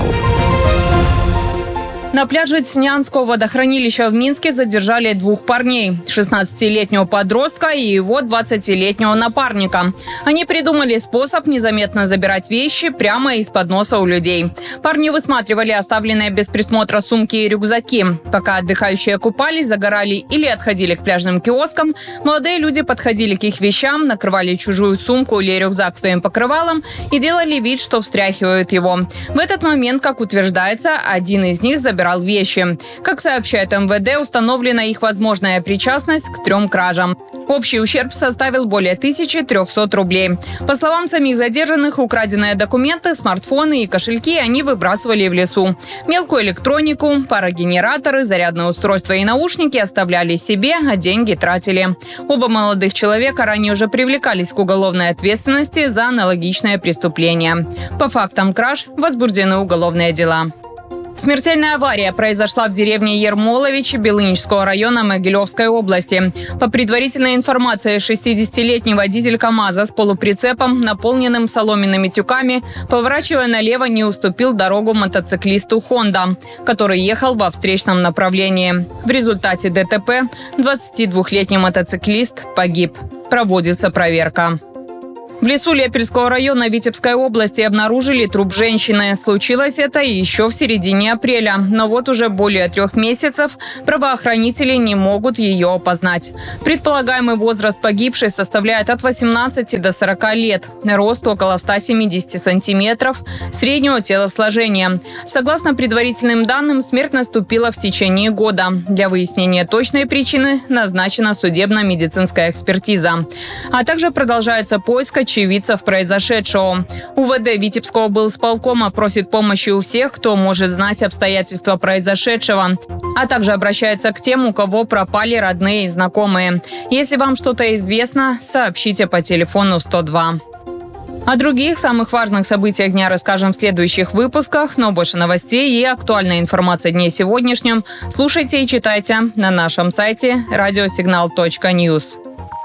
На пляже Снянского водохранилища в Минске задержали двух парней – шестнадцатилетнего подростка и его двадцатилетнего напарника. Они придумали способ незаметно забирать вещи прямо из-под носа у людей. Парни высматривали оставленные без присмотра сумки и рюкзаки. Пока отдыхающие купались, загорали или отходили к пляжным киоскам, молодые люди подходили к их вещам, накрывали чужую сумку или рюкзак своим покрывалом и делали вид, что встряхивают его. В этот момент, как утверждается, один из них забирал забирал вещи. Как сообщает эм вэ дэ, установлена их возможная причастность к трем кражам. Общий ущерб составил более тысячи трехсот рублей. По словам самих задержанных, украденные документы, смартфоны и кошельки они выбрасывали в лесу. Мелкую электронику, парогенераторы, зарядное устройство и наушники оставляли себе, а деньги тратили. Оба молодых человека ранее уже привлекались к уголовной ответственности за аналогичное преступление. По фактам краж возбуждены уголовные дела. Смертельная авария произошла в деревне Ермолович Белынического района Могилевской области. По предварительной информации, шестидесятилетний водитель КАМАЗа с полуприцепом, наполненным соломенными тюками, поворачивая налево, не уступил дорогу мотоциклисту «Хонда», который ехал во встречном направлении. В результате дэ тэ пэ двадцатидвухлетний мотоциклист погиб. Проводится проверка. В лесу Лепельского района Витебской области обнаружили труп женщины. Случилось это еще в середине апреля. Но вот уже более трех месяцев правоохранители не могут ее опознать. Предполагаемый возраст погибшей составляет от восемнадцати до сорока лет. Рост около ста семидесяти сантиметров, среднего телосложения. Согласно предварительным данным, смерть наступила в течение года. Для выяснения точной причины назначена судебно-медицинская экспертиза. А также продолжается поиск очевидцев произошедшего. у вэ дэ Витебского облсполкома просит помощи у всех, кто может знать обстоятельства произошедшего, а также обращается к тем, у кого пропали родные и знакомые. Если вам что-то известно, сообщите по телефону сто два. О других самых важных событиях дня расскажем в следующих выпусках, но больше новостей и актуальной информации о дне сегодняшнем слушайте и читайте на нашем сайте радиосигнал точка ньюс.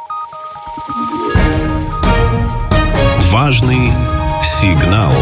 Важный сигнал.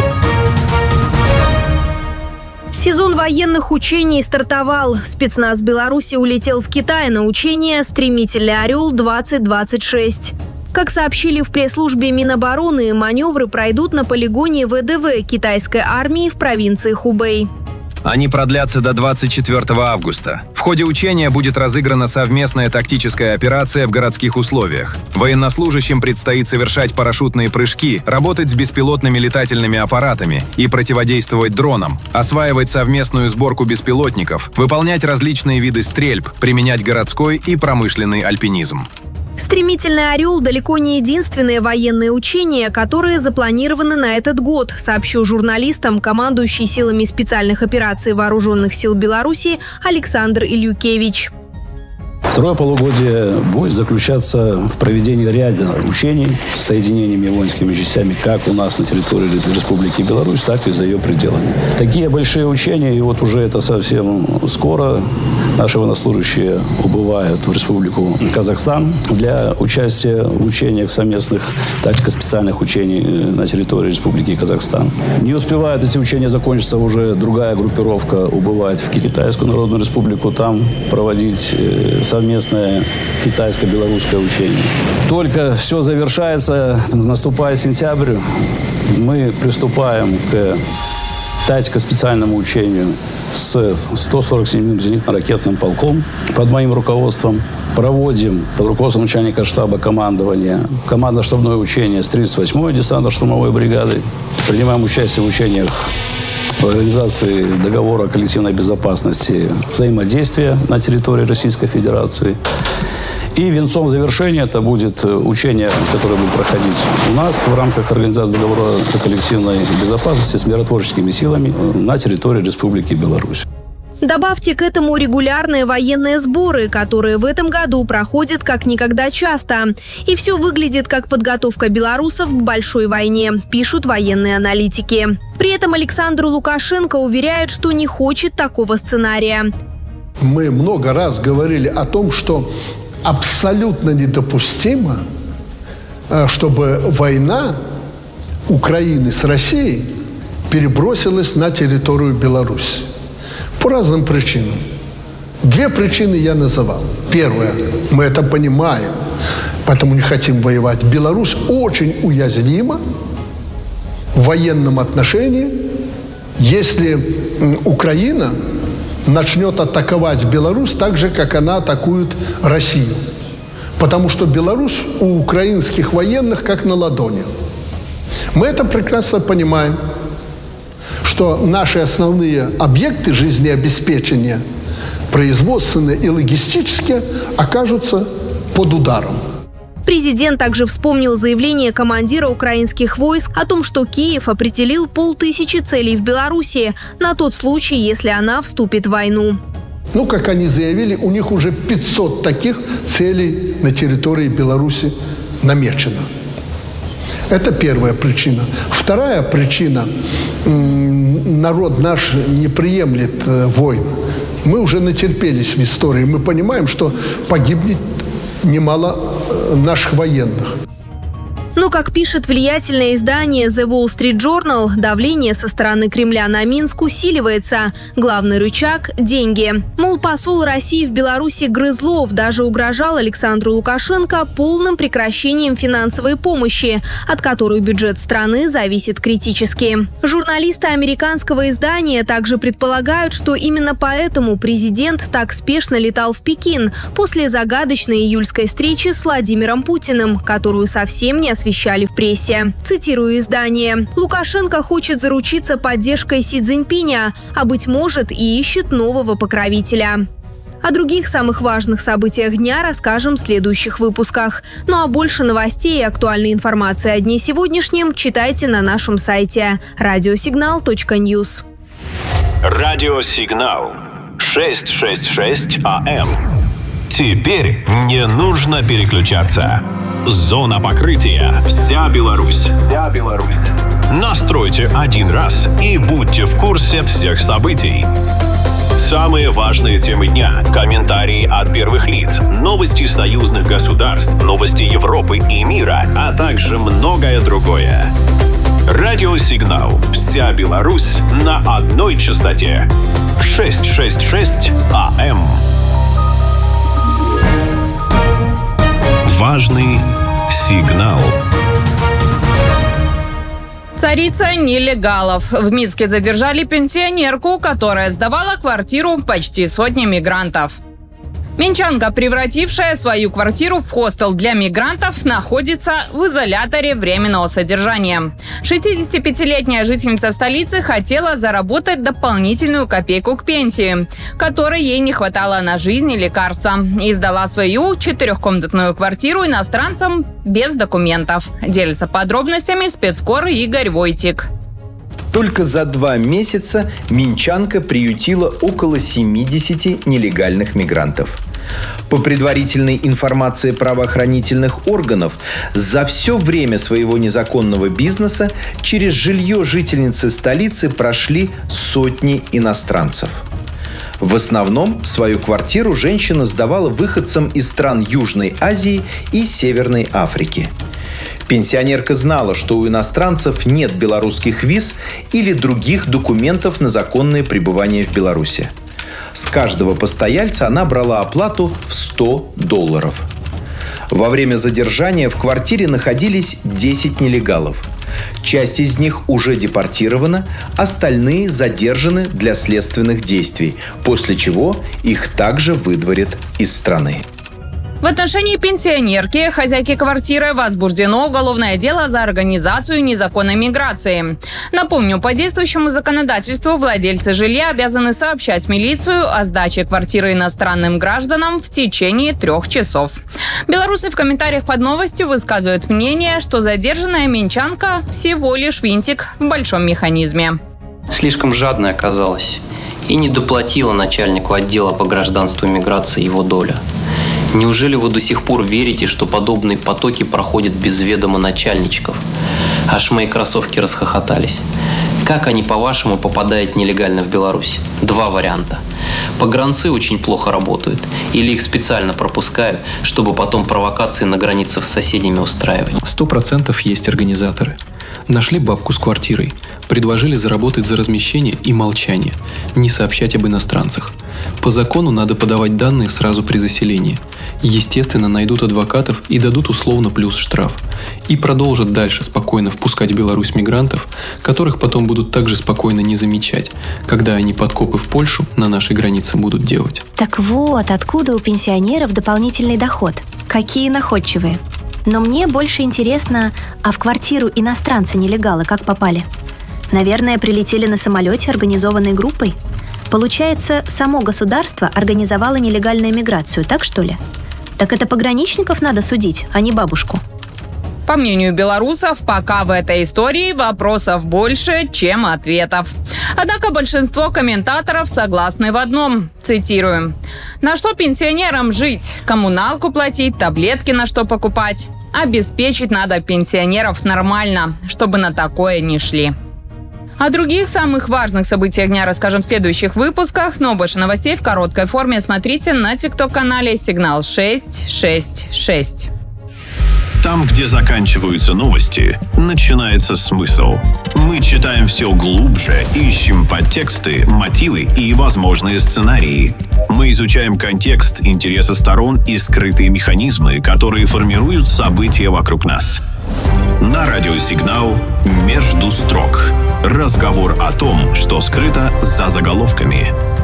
Сезон военных учений стартовал. Спецназ Беларуси улетел в Китай на учение «Стремительный Орел-двадцать двадцать шесть». Как сообщили в пресс-службе Минобороны, маневры пройдут на полигоне вэ дэ вэ китайской армии в провинции Хубэй. Они продлятся до двадцать четвёртого августа. В ходе учения будет разыграна совместная тактическая операция в городских условиях. Военнослужащим предстоит совершать парашютные прыжки, работать с беспилотными летательными аппаратами и противодействовать дронам, осваивать совместную сборку беспилотников, выполнять различные виды стрельб, применять городской и промышленный альпинизм. «Стремительный Орел» далеко не единственные военные учения, которые запланированы на этот год, сообщил журналистам командующий силами специальных операций Вооруженных сил Беларуси Александр Ильюкевич. Второе полугодие будет заключаться в проведении ряда учений с соединениями воинскими частями как у нас на территории Республики Беларусь, так и за ее пределами. Такие большие учения, и вот уже это совсем скоро, наши военнослужащие убывают в Республику Казахстан для участия в учениях совместных тактико-специальных учений на территории Республики Казахстан. Не успевают эти учения закончиться, уже другая группировка убывает в Китайскую Народную Республику, там проводить совместное китайско-белорусское учение. Только все завершается, наступает сентябрь, мы приступаем к тактико-специальному учению с сто сорок седьмым зенитно-ракетным полком под моим руководством. Проводим под руководством начальника штаба командования командно-штабное учение с тридцать восьмой десантно-штурмовой бригадой. Принимаем участие в учениях в организации договора о коллективной безопасности взаимодействия на территории Российской Федерации. И венцом завершения это будет учение, которое будет проходить у нас в рамках организации договора о коллективной безопасности с миротворческими силами на территории Республики Беларусь. Добавьте к этому регулярные военные сборы, которые в этом году проходят как никогда часто. И все выглядит как подготовка белорусов к большой войне, пишут военные аналитики. При этом Александр Лукашенко уверяет, что не хочет такого сценария. Мы много раз говорили о том, что абсолютно недопустимо, чтобы война Украины с Россией перебросилась на территорию Беларуси. По разным причинам. Две причины я называл. Первое, мы это понимаем, поэтому не хотим воевать. Беларусь очень уязвима в военном отношении, если Украина начнет атаковать Беларусь так же, как она атакует Россию. Потому что Беларусь у украинских военных как на ладони. Мы это прекрасно понимаем, что что наши основные объекты жизнеобеспечения, производственные и логистические, окажутся под ударом. Президент также вспомнил заявление командира украинских войск о том, что Киев определил полтысячи целей в Беларуси на тот случай, если она вступит в войну. Ну, как они заявили, у них уже пятьсот таких целей на территории Беларуси намечено. Это первая причина. Вторая причина – народ наш не приемлет войн. Мы уже натерпелись в истории. Мы понимаем, что погибнет немало наших военных. Но, как пишет влиятельное издание The Wall Street Journal, давление со стороны Кремля на Минск усиливается. Главный рычаг – деньги. Мол, посол России в Беларуси Грызлов даже угрожал Александру Лукашенко полным прекращением финансовой помощи, от которой бюджет страны зависит критически. Журналисты американского издания также предполагают, что именно поэтому президент так спешно летал в Пекин после загадочной июльской встречи с Владимиром Путиным, которую совсем не освещали в прессе. Цитирую издание. «Лукашенко хочет заручиться поддержкой Си Цзиньпиня, а, быть может, и ищет нового покровителя». О других самых важных событиях дня расскажем в следующих выпусках. Ну а больше новостей и актуальной информации о дне сегодняшнем читайте на нашем сайте радиосигнал точка ньюс. Радиосигнал шестьсот шестьдесят шесть АМ. Теперь не нужно переключаться. Зона покрытия. Вся Беларусь. Вся Беларусь. Настройте один раз и будьте в курсе всех событий. Самые важные темы дня, комментарии от первых лиц, новости союзных государств, новости Европы и мира, а также многое другое. Радиосигнал «Вся Беларусь» на одной частоте. шестьсот шестьдесят шесть АМ. Важный сигнал. Царица нелегалов. В Минске задержали пенсионерку, которая сдавала квартиру почти сотне мигрантов. Минчанка, превратившая свою квартиру в хостел для мигрантов, находится в изоляторе временного содержания. шестидесятипятилетняя жительница столицы хотела заработать дополнительную копейку к пенсии, которой ей не хватало на жизнь и лекарства, и сдала свою четырехкомнатную квартиру иностранцам без документов. Делится подробностями спецкор Игорь Войтик. Только за два месяца минчанка приютила около семидесяти нелегальных мигрантов. По предварительной информации правоохранительных органов, за все время своего незаконного бизнеса через жилье жительницы столицы прошли сотни иностранцев. В основном свою квартиру женщина сдавала выходцам из стран Южной Азии и Северной Африки. Пенсионерка знала, что у иностранцев нет белорусских виз или других документов на законное пребывание в Беларуси. С каждого постояльца она брала оплату в сто долларов. Во время задержания в квартире находились десять нелегалов. Часть из них уже депортирована, остальные задержаны для следственных действий, после чего их также выдворят из страны. В отношении пенсионерки, хозяйки квартиры, возбуждено уголовное дело за организацию незаконной миграции. Напомню, по действующему законодательству владельцы жилья обязаны сообщать милицию о сдаче квартиры иностранным гражданам в течение трех часов. Белорусы в комментариях под новостью высказывают мнение, что задержанная минчанка всего лишь винтик в большом механизме. Слишком жадной оказалась и не доплатила начальнику отдела по гражданству и миграции его доля. Неужели вы до сих пор верите, что подобные потоки проходят без ведома начальничков? Аж мои кроссовки расхохотались. Как они, по-вашему, попадают нелегально в Беларусь? Два варианта. Погранцы очень плохо работают. Или их специально пропускают, чтобы потом провокации на границах с соседями устраивать. Сто процентов есть организаторы. Нашли бабку с квартирой, предложили заработать за размещение и молчание, не сообщать об иностранцах. По закону надо подавать данные сразу при заселении. Естественно, найдут адвокатов и дадут условно плюс штраф. И продолжат дальше спокойно впускать в Беларусь мигрантов, которых потом будут также спокойно не замечать, когда они подкопы в Польшу на нашей границе будут делать. Так вот, откуда у пенсионеров дополнительный доход. Какие находчивые. Но мне больше интересно, а в квартиру иностранцы-нелегалы как попали? Наверное, прилетели на самолете, организованной группой? Получается, само государство организовало нелегальную миграцию, так что ли? Так это пограничников надо судить, а не бабушку. По мнению белорусов, пока в этой истории вопросов больше, чем ответов. Однако большинство комментаторов согласны в одном. Цитирую. «На что пенсионерам жить? Коммуналку платить, таблетки на что покупать? Обеспечить надо пенсионеров нормально, чтобы на такое не шли». О других самых важных событиях дня расскажем в следующих выпусках, но больше новостей в короткой форме смотрите на тикток-канале «Сигнал шесть шесть шесть». Там, где заканчиваются новости, начинается смысл. Мы читаем все глубже, ищем подтексты, мотивы и возможные сценарии. Мы изучаем контекст, интересы сторон и скрытые механизмы, которые формируют события вокруг нас. На радио «Сигнал» «Между строк». Разговор о том, что скрыто за заголовками.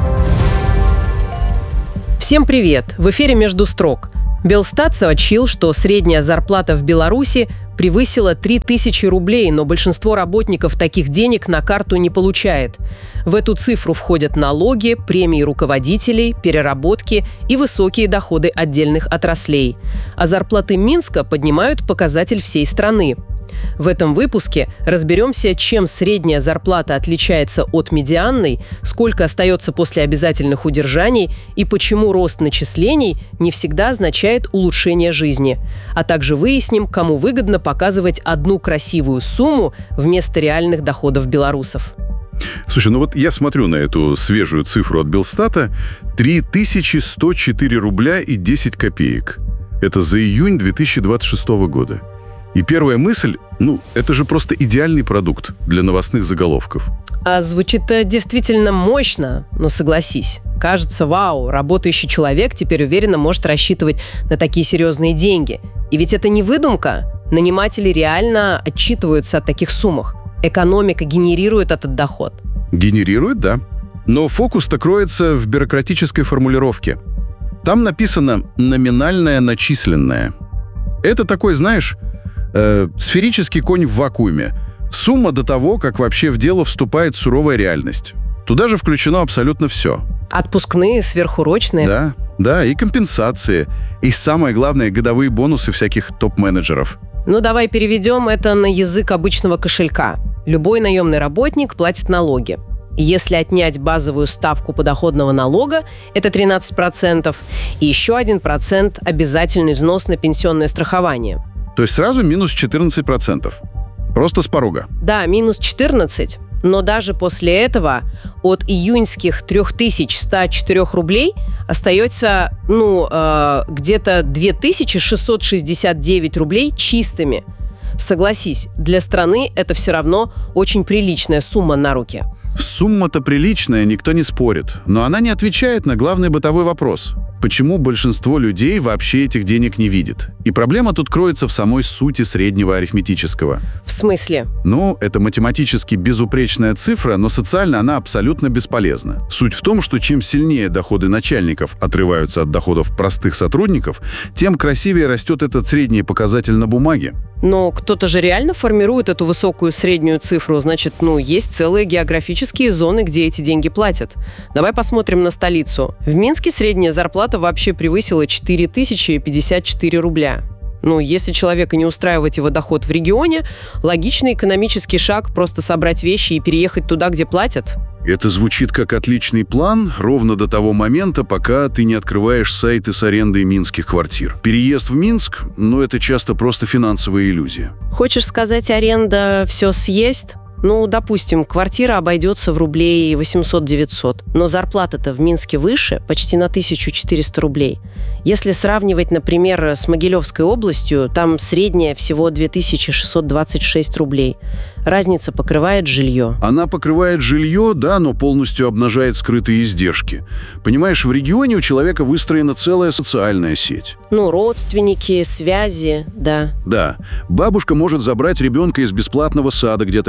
Всем привет! В эфире «Между строк». Белстат сообщил, что средняя зарплата в Беларуси превысила три тысячи рублей, но большинство работников таких денег на карту не получает. В эту цифру входят налоги, премии руководителей, переработки и высокие доходы отдельных отраслей. А зарплаты Минска поднимают показатель всей страны. В этом выпуске разберемся, чем средняя зарплата отличается от медианной, сколько остается после обязательных удержаний и почему рост начислений не всегда означает улучшение жизни. А также выясним, кому выгодно показывать одну красивую сумму вместо реальных доходов белорусов. Слушай, ну вот я смотрю на эту свежую цифру от Белстата. три тысячи сто четыре рубля и десять копеек. Это за июнь две тысячи двадцать шестого года. И первая мысль, ну, это же просто идеальный продукт для новостных заголовков. А звучит-то действительно мощно, но согласись. Кажется, вау, работающий человек теперь уверенно может рассчитывать на такие серьезные деньги. И ведь это не выдумка. Наниматели реально отчитываются о таких суммах. Экономика генерирует этот доход. Генерирует, да. Но фокус-то кроется в бюрократической формулировке. Там написано «номинальное начисленное». Это такой, знаешь... Э, сферический конь в вакууме. Сумма до того, как вообще в дело вступает суровая реальность. Туда же включено абсолютно все. Отпускные, сверхурочные. Да, да, и компенсации. И самое главное, годовые бонусы всяких топ-менеджеров. Ну, давай переведем это на язык обычного кошелька. Любой наемный работник платит налоги. Если отнять базовую ставку подоходного налога, это тринадцать процентов, и еще один процент обязательный взнос на пенсионное страхование. То есть сразу минус четырнадцать процентов. Просто с порога. Да, минус четырнадцать. Но даже после этого от июньских три тысячи сто четыре рублей остается, ну, э, где-то две тысячи шестьсот шестьдесят девять рублей чистыми. Согласись, для страны это все равно очень приличная сумма на руки. Сумма-то приличная, никто не спорит. Но она не отвечает на главный бытовой вопрос. Почему большинство людей вообще этих денег не видит? И проблема тут кроется в самой сути среднего арифметического. В смысле? Ну, это математически безупречная цифра, но социально она абсолютно бесполезна. Суть в том, что чем сильнее доходы начальников отрываются от доходов простых сотрудников, тем красивее растет этот средний показатель на бумаге. Но кто-то же реально формирует эту высокую среднюю цифру. Значит, ну, есть целые географические зоны, где эти деньги платят. Давай посмотрим на столицу. В Минске средняя зарплата вообще превысила четыре тысячи пятьдесят четыре рубля. Ну, если человека не устраивает его доход в регионе, логичный экономический шаг – просто собрать вещи и переехать туда, где платят. Это звучит как отличный план ровно до того момента, пока ты не открываешь сайты с арендой минских квартир. Переезд в Минск, ну, это часто просто финансовая иллюзия. Хочешь сказать, аренда все съест? Ну, допустим, квартира обойдется в рублей восемьсот-девятьсот, но зарплата-то в Минске выше, почти на тысячу четыреста рублей. Если сравнивать, например, с Могилевской областью, там средняя всего две тысячи шестьсот двадцать шесть рублей. Разница покрывает жилье. Она покрывает жилье, да, но полностью обнажает скрытые издержки. Понимаешь, в регионе у человека выстроена целая социальная сеть. Ну, родственники, связи, да. Да. Бабушка может забрать ребенка из бесплатного сада где-то рядом с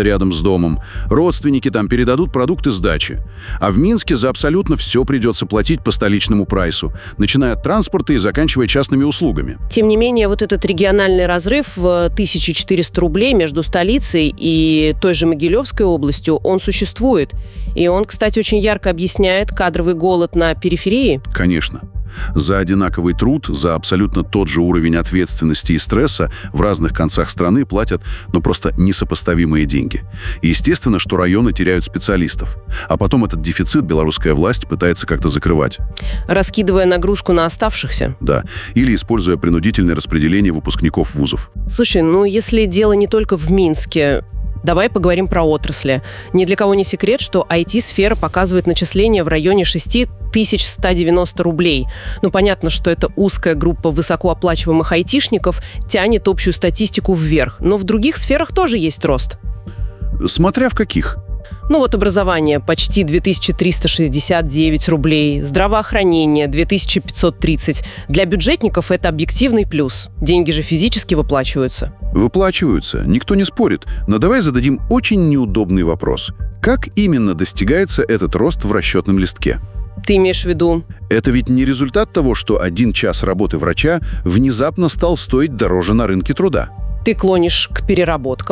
домом, родственники там передадут продукты с дачи. А в Минске за абсолютно все придется платить по столичному прайсу, начиная от транспорта и заканчивая частными услугами. Тем не менее, вот этот региональный разрыв в тысячу четыреста рублей между столицей и той же Могилевской областью, он существует. И он, кстати, очень ярко объясняет кадровый голод на периферии. Конечно. За одинаковый труд, за абсолютно тот же уровень ответственности и стресса в разных концах страны платят, ну, просто несопоставимые деньги. И естественно, что районы теряют специалистов. А потом этот дефицит белорусская власть пытается как-то закрывать. Раскидывая нагрузку на оставшихся? Да. Или используя принудительное распределение выпускников вузов. Слушай, ну если дело не только в Минске, давай поговорим про отрасли. Ни для кого не секрет, что ай ти-сфера показывает начисления в районе шесть тысяч сто девяносто рублей. Ну, понятно, что эта узкая группа высокооплачиваемых айтишников тянет общую статистику вверх. Но в других сферах тоже есть рост. Смотря в каких. Ну вот образование – почти две тысячи триста шестьдесят девять рублей, здравоохранение – две тысячи пятьсот тридцать. Для бюджетников это объективный плюс. Деньги же физически выплачиваются. Выплачиваются, никто не спорит. Но давай зададим очень неудобный вопрос. Как именно достигается этот рост в расчетном листке? Ты имеешь в виду? Это ведь не результат того, что один час работы врача внезапно стал стоить дороже на рынке труда. Ты клонишь к переработкам.